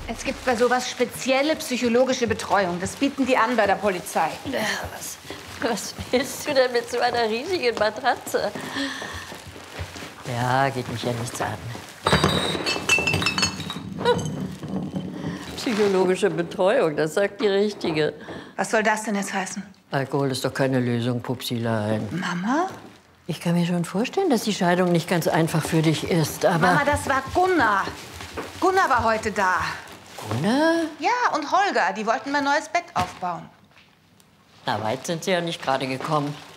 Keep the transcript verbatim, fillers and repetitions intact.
Es gibt bei sowas spezielle psychologische Betreuung. Das bieten die an bei der Polizei. Ja, was, was willst du denn mit so einer riesigen Matratze? Ja, geht mich ja nichts an. Psychologische Betreuung, das sagt die Richtige. Was soll das denn jetzt heißen? Alkohol ist doch keine Lösung, Pupsilein. Mama? Ich kann mir schon vorstellen, dass die Scheidung nicht ganz einfach für dich ist, aber... Mama, das war Gunnar. Gunnar war heute da. Gunnar? Ja, und Holger. Die wollten mein neues Bett aufbauen. Na, weit sind sie ja nicht gerade gekommen.